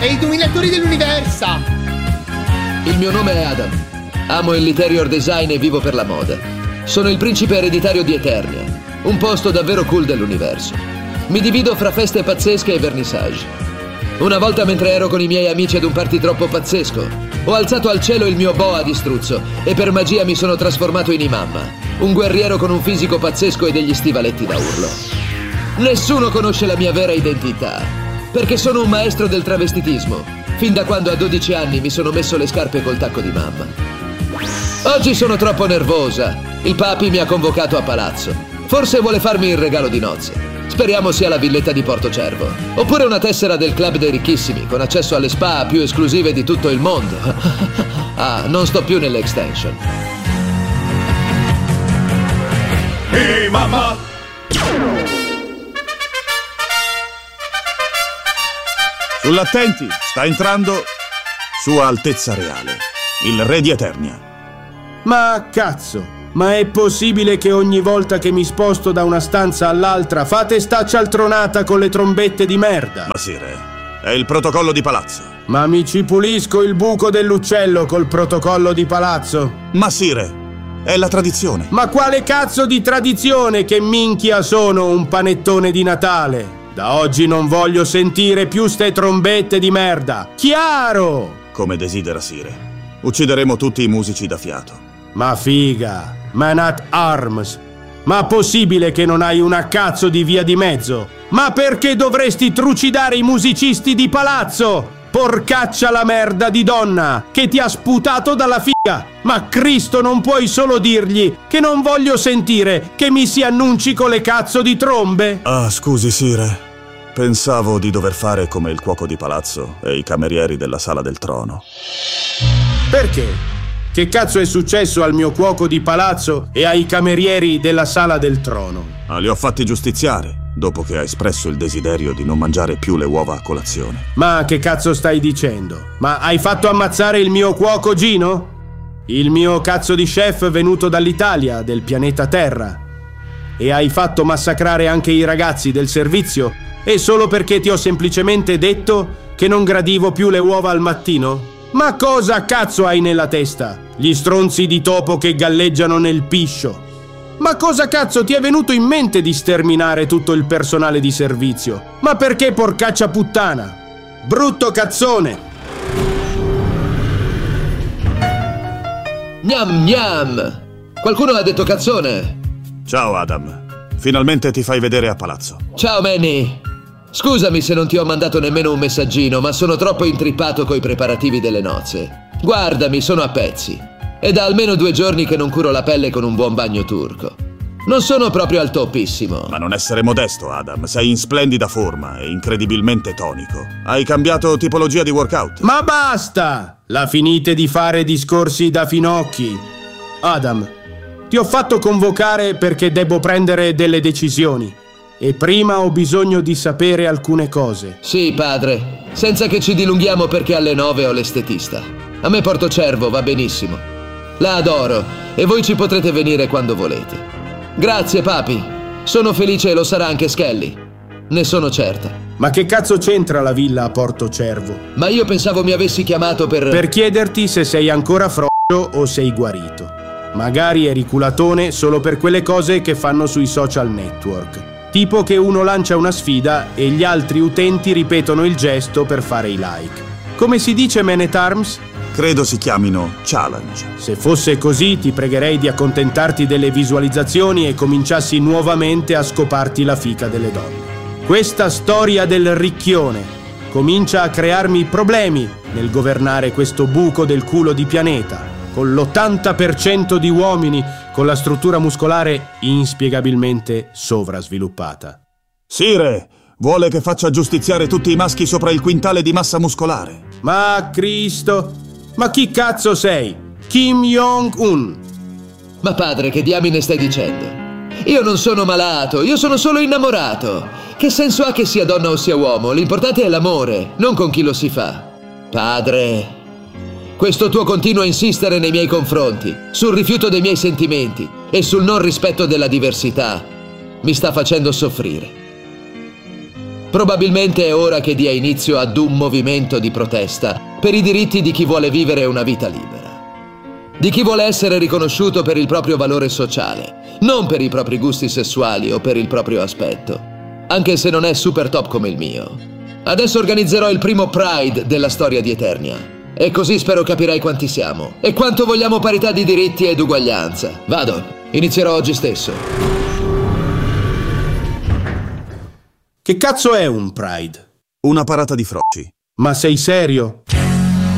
e i dominatori dell'universo. Il mio nome è Adam. Amo il l'interior design e vivo per la moda. Sono il principe ereditario di Eternia, un posto davvero cool dell'universo. Mi divido fra feste pazzesche e vernissage. Una volta, mentre ero con i miei amici ad un party troppo pazzesco, ho alzato al cielo il mio boa di struzzo e per magia mi sono trasformato in Imamma, un guerriero con un fisico pazzesco e degli stivaletti da urlo. Nessuno conosce la mia vera identità, perché sono un maestro del travestitismo, fin da quando a 12 anni mi sono messo le scarpe col tacco di mamma. Oggi sono troppo nervosa. Il papi mi ha convocato a palazzo. Forse vuole farmi il regalo di nozze. Speriamo sia la villetta di Portocervo. Oppure una tessera del club dei ricchissimi, con accesso alle spa più esclusive di tutto il mondo. Ah, non sto più nelle extension. Ehi, mamma! Sull'attenti, sta entrando Sua Altezza Reale, il Re di Eternia. Ma cazzo! Ma è possibile che ogni volta che mi sposto da una stanza all'altra fate sta cialtronata con le trombette di merda? Ma sì, Re, è il protocollo di palazzo. Ma mi ci pulisco il buco dell'uccello col protocollo di palazzo? Ma sì, Re, è la tradizione. Ma quale cazzo di tradizione, che minchia sono un panettone di Natale? Da oggi non voglio sentire più ste trombette di merda. Chiaro! Come desidera Sire. Uccideremo tutti i musici da fiato. Ma figa, Man at Arms. Ma possibile che non hai una cazzo di via di mezzo? Ma perché dovresti trucidare i musicisti di palazzo? Porcaccia la merda di donna che ti ha sputato dalla figa. Ma Cristo, non puoi solo dirgli che non voglio sentire che mi si annunci con le cazzo di trombe? Ah, scusi, Sire. Pensavo di dover fare come il cuoco di palazzo e i camerieri della Sala del Trono. Perché? Che cazzo è successo al mio cuoco di palazzo e ai camerieri della Sala del Trono? Ah, li ho fatti giustiziare, dopo che ha espresso il desiderio di non mangiare più le uova a colazione. Ma che cazzo stai dicendo? Ma hai fatto ammazzare il mio cuoco Gino? Il mio cazzo di chef venuto dall'Italia, del pianeta Terra? E hai fatto massacrare anche i ragazzi del servizio? E solo perché ti ho semplicemente detto che non gradivo più le uova al mattino? Ma cosa cazzo hai nella testa? Gli stronzi di topo che galleggiano nel piscio. Ma cosa cazzo ti è venuto in mente di sterminare tutto il personale di servizio? Ma perché, porcaccia puttana? Brutto cazzone! Gnam gnam! Qualcuno ha detto cazzone? Ciao Adam, finalmente ti fai vedere a palazzo. Ciao Manny! Scusami se non ti ho mandato nemmeno un messaggino, ma sono troppo intrippato coi preparativi delle nozze. Guardami, sono a pezzi. È da almeno 2 giorni che non curo la pelle con un buon bagno turco. Non sono proprio al toppissimo. Ma non essere modesto, Adam. Sei in splendida forma e incredibilmente tonico. Hai cambiato tipologia di workout. Ma basta! La finite di fare discorsi da finocchi. Adam, ti ho fatto convocare perché devo prendere delle decisioni. E prima ho bisogno di sapere alcune cose. Sì, padre. Senza che ci dilunghiamo perché alle 9 ho l'estetista. A me Portocervo va benissimo. La adoro e voi ci potrete venire quando volete. Grazie, papi. Sono felice e lo sarà anche Skelly. Ne sono certa. Ma che cazzo c'entra la villa a Portocervo? Ma io pensavo mi avessi chiamato per chiederti se sei ancora frocio o sei guarito. Magari eri culatone solo per quelle cose che fanno sui social network. Tipo che uno lancia una sfida e gli altri utenti ripetono il gesto per fare i like. Come si dice, Man at Arms? Credo si chiamino challenge. Se fosse così, ti pregherei di accontentarti delle visualizzazioni e cominciassi nuovamente a scoparti la fica delle donne. Questa storia del ricchione comincia a crearmi problemi nel governare questo buco del culo di pianeta, con l'80% di uomini con la struttura muscolare inspiegabilmente sovrasviluppata. Sire, vuole che faccia giustiziare tutti i maschi sopra il quintale di massa muscolare. Ma Cristo, ma chi cazzo sei? Kim Jong-un? Ma padre, che diamine stai dicendo? Io non sono malato, io sono solo innamorato. Che senso ha che sia donna o sia uomo? L'importante è l'amore, non con chi lo si fa. Padre, questo tuo continuo a insistere nei miei confronti, sul rifiuto dei miei sentimenti e sul non rispetto della diversità, mi sta facendo soffrire. Probabilmente è ora che dia inizio ad un movimento di protesta per i diritti di chi vuole vivere una vita libera. Di chi vuole essere riconosciuto per il proprio valore sociale, non per i propri gusti sessuali o per il proprio aspetto, anche se non è super top come il mio. Adesso organizzerò il primo Pride della storia di Eternia, e così spero capirai quanti siamo e quanto vogliamo parità di diritti ed uguaglianza. Vado, inizierò oggi stesso. Che cazzo è un Pride? Una parata di froci. Ma sei serio?